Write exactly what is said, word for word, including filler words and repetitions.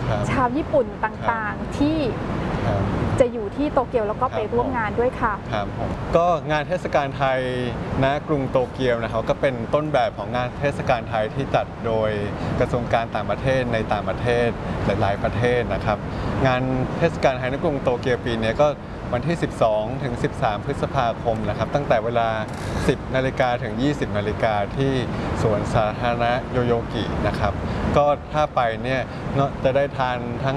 ชาวญี่ปุ่นต่างๆที่จะอยู่ที่โตเกียวแล้วก็ไปร่วมงานด้วยค่ะครับผมก็งานเทศกาลไทยณกรุงโตเกียวนะครับก็เป็นต้นแบบของงานเทศกาลไทยที่จัดโดยกระทรวงการต่างประเทศในต่างประเทศหลายๆประเทศนะครับงานเทศกาลไทยณกรุงโตเกียวปีนี้ก็วันที่สิบสองถึงสิบสามพฤษภาคมนะครับตั้งแต่เวลาสิบนาฬิกาถึงยี่สิบนาฬิกาที่สวนสาธารณะโยโยกินะครับก็ถ้าไปเนี่ยจะได้ทานทั้ง